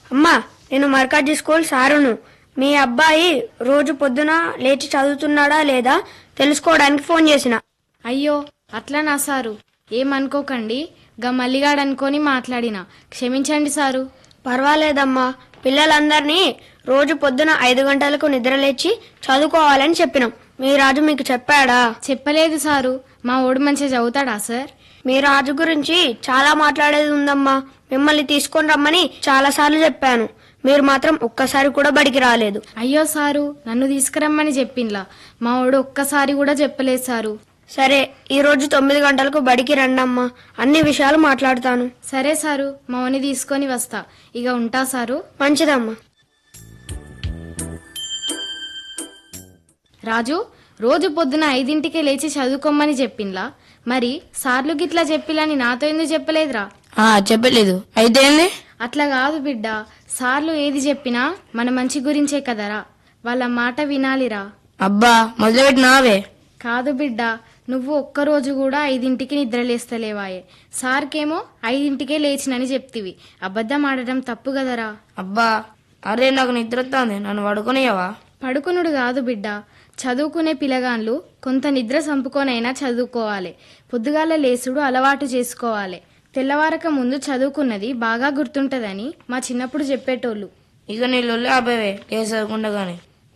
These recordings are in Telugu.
అమ్మా, నేను మర్కాజీ స్కూల్ సారును. మీ అబ్బాయి రోజు పొద్దున లేచి చదువుతున్నాడా లేదా తెలుసుకోవడానికి ఫోన్ చేసిన. అయ్యో అట్లనా సారు, ఏమనుకోకండి. గా మల్లిగాడనుకొని మాట్లాడినా, క్షమించండి సారు. పర్వాలేదమ్మా, పిల్లలందరినీ రోజు పొద్దున 5 గంటలకు నిద్రలేచి చదువుకోవాలని చెప్పినాం. మీ రాజు మీకు చెప్పాడా? చెప్పలేదు సారు. మా ఓడు మంచిగా చదువుతాడా సార్? మీ రాజు గురించి చాలా మాట్లాడేది ఉందమ్మా. మిమ్మల్ని తీసుకొని రమ్మని చాలా సార్లు చెప్పాను. మీరు మాత్రం ఒక్కసారి కూడా బడికి రాలేదు. అయ్యో సారు, నన్ను తీసుకురమ్మని చెప్పిండ్లా. మా ఓడు ఒక్కసారి కూడా చెప్పలేదు సారు. సరే, ఈ రోజు 9 గంటలకు బడికి రండమ్మా. అన్ని విషయాలు మాట్లాడతాను. సరే సారు, మా ఓని తీసుకొని వస్తా. ఇక ఉంటా సారు. మంచిదమ్మా. రాజు రోజు పొద్దున 5ంటికే లేచి చదువుకోమని చెప్పిండ్లా. మరి సార్లు గిట్లా చెప్పిలని నాతో ఎందుకు చెప్పలేదురా? చెప్పలేదు. అయితే అట్లా కాదు బిడ్డ, సార్లు ఏది చెప్పినా మన మంచి గురించే కదరా. వాళ్ళ మాట వినాలిరా. అబ్బా, మొదలుపెట్టినావే. కాదు బిడ్డ, నువ్వు ఒక్కరోజు కూడా 5ంటికి నిద్రలేస్తలేవాయే. సార్కేమో 5ంటికే లేచినని చెప్తివి. అబద్ధం ఆడటం తప్పు కదరా. అబ్బా, అరే నాకు నిద్ర వస్తుంది, నన్ను పడుకునేవా? పడుకునుడు కాదు బిడ్డ, చదువుకునే పిల్లగాన్లు కొంత నిద్ర సంపుకొనైనా చదువుకోవాలి. పొద్దుగాల లేసుడు అలవాటు చేసుకోవాలి. తెల్లవారక ముందు చదువుకున్నది బాగా గుర్తుంటదని మా చిన్నప్పుడు చెప్పేటోళ్ళు. ఇక నీళ్ళు ఆపేవే, ఏ చదువుకుండగానే.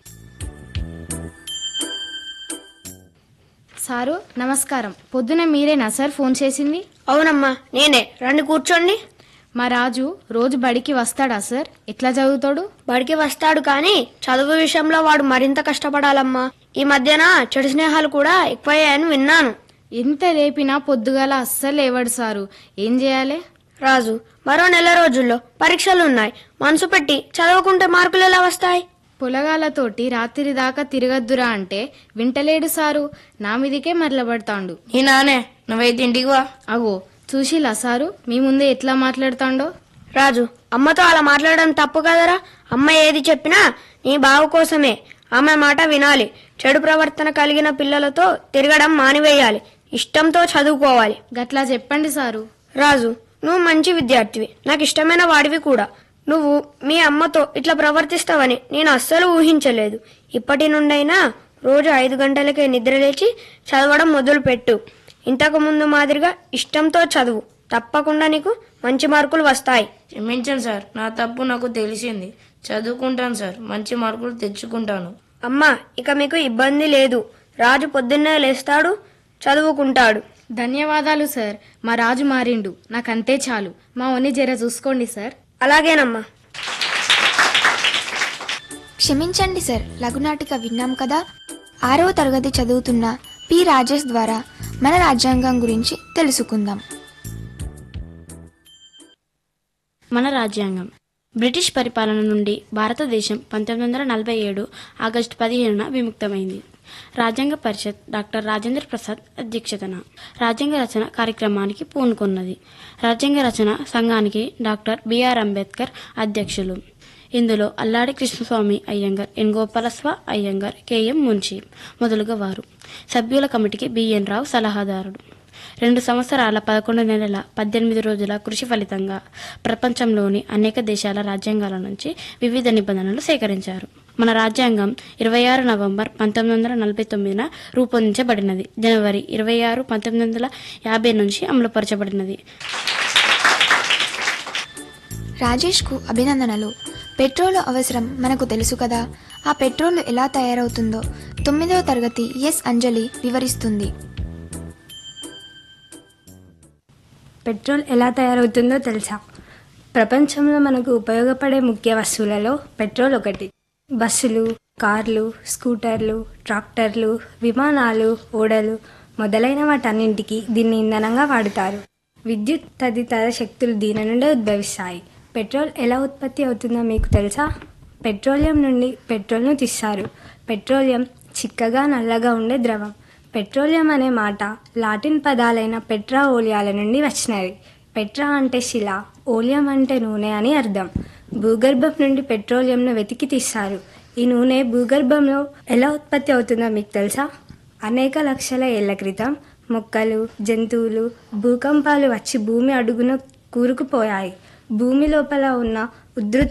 సారు నమస్కారం. పొద్దున మీరేనా సార్ ఫోన్ చేసింది? అవునమ్మా, నేనే. రండి కూర్చోండి. మా రాజు రోజు బడికి వస్తాడా సార్? ఎట్లా చదువుతాడు? బడికి వస్తాడు, కానీ చదువు విషయంలో వాడు మరింత కష్టపడాలమ్మా. ఈ మధ్యన చెడు స్నేహాలు కూడా ఎక్కువయ్యాయని విన్నాను. ఎంత లేపినా పొద్దుగాల అస్సలు లేవడు సారు. ఏం చేయాలి? రాజు, మరో నెల రోజుల్లో పరీక్షలున్నాయి. మనసు పెట్టి చదవకుంటే మార్కులు ఎలా వస్తాయి? పొలగాలతోటి రాత్రి దాకా తిరగద్దురా అంటే వింటలేడు సారు. నా మీదికే మరలబడతాండు. ఈ నానే, నువ్వైతే ఇంటికి వా. అగో చూసిలా సారు, మీ ముందే ఎట్లా మాట్లాడుతాండో. రాజు, అమ్మతో అలా మాట్లాడడం తప్పు కదరా. అమ్మ ఏది చెప్పినా నీ బావ కోసమే. ఆమె మాట వినాలి. చెడు ప్రవర్తన కలిగిన పిల్లలతో తిరగడం మానివేయాలి. ఇష్టంతో చదువుకోవాలి. గట్లా చెప్పండి సారు. రాజు, నువ్వు మంచి విద్యార్థివి, నాకు ఇష్టమైన వాడివి కూడా. నువ్వు మీ అమ్మతో ఇట్లా ప్రవర్తిస్తావని నేను అస్సలు ఊహించలేదు. ఇప్పటి నుండైనా రోజు 5 గంటలకే నిద్రలేచి చదవడం మొదలుపెట్టు. ఇంతకు ముందు మాదిరిగా ఇష్టంతో చదువు. తప్పకుండా నీకు మంచి మార్కులు వస్తాయి. క్షమించండి సార్, నా తప్పు నాకు తెలిసింది. చదువుకుంటాను సార్, మంచి మార్కులు తెచ్చుకుంటాను. అమ్మా, ఇక మీకు ఇబ్బంది లేదు. రాజు పొద్దున్నే లేస్తాడు, చదువుకుంటాడు. ధన్యవాదాలు సార్. మా రాజు మారిండు, నాకంతే చాలు. మా ఓని జర చూసుకోండి సార్. అలాగేనమ్మా. క్షమించండి సార్, లఘునాటిక విన్నాం కదా. 6వ తరగతి చదువుతున్న పి రాజేష్ ద్వారా మన రాజ్యాంగం గురించి తెలుసుకుందాం. మన రాజ్యాంగం బ్రిటిష్ పరిపాలన నుండి భారతదేశం 1947 ఆగస్టు 15న విముక్తమైంది. రాజ్యాంగ పరిషత్ డాక్టర్ రాజేంద్ర ప్రసాద్ అధ్యక్షతన రాజ్యాంగ రచన కార్యక్రమానికి పూనుకున్నది. రాజ్యాంగ రచన సంఘానికి డాక్టర్ బిఆర్ అంబేద్కర్ అధ్యక్షులు. ఇందులో అల్లాడి కృష్ణస్వామి అయ్యంగార్, ఎన్ గోపాలస్వ అయ్యంగార్, కెఎం మున్షి మొదలుగా వారు. సభ్యుల కమిటీకి బిఎన్ రావు సలహాదారుడు. 2 సంవత్సరాల 11 నెలల 18 రోజుల కృషి ఫలితంగా ప్రపంచంలోని అనేక దేశాల రాజ్యాంగాల నుంచి వివిధ నిబంధనలు సేకరించారు. మన రాజ్యాంగం 26 నవంబర్ 1949న రూపొందించబడినది. జనవరి 26, 1950 నుంచి అమలుపరచబడినది. రాజేష్కు అభినందనలు. పెట్రోలు అవసరం మనకు తెలుసు కదా. ఆ పెట్రోలు ఎలా తయారవుతుందో 9వ తరగతి ఎస్ అంజలి వివరిస్తుంది. పెట్రోల్ ఎలా తయారవుతుందో తెలుసా? ప్రపంచంలో మనకు ఉపయోగపడే ముఖ్య వస్తువులలో పెట్రోల్ ఒకటి. బస్సులు, కార్లు, స్కూటర్లు, ట్రాక్టర్లు, విమానాలు, ఓడలు మొదలైన వాటన్నింటికి దీన్ని ఇంధనంగా వాడుతారు. విద్యుత్ తదితర శక్తులు దీని నుండి ఉద్భవిస్తాయి. పెట్రోల్ ఎలా ఉత్పత్తి అవుతుందో మీకు తెలుసా? పెట్రోలియం నుండి పెట్రోల్ను తీస్తారు. పెట్రోలియం చిక్కగా నల్లగా ఉండే ద్రవం. పెట్రోలియం అనే మాట లాటిన్ పదాలైన పెట్రా ఓలియాల నుండి వచ్చినది. పెట్రా అంటే శిల, ఓలియం అంటే నూనె అని అర్థం. భూగర్భం నుండి పెట్రోలియంను వెతికి తీస్తారు. ఈ నూనె భూగర్భంలో ఎలా ఉత్పత్తి అవుతుందో మీకు తెలుసా? అనేక లక్షల ఏళ్ల క్రితం మొక్కలు, జంతువులు, భూకంపాలు వచ్చి భూమి అడుగున కూరుకుపోయాయి. భూమి లోపల ఉన్న ఉధృత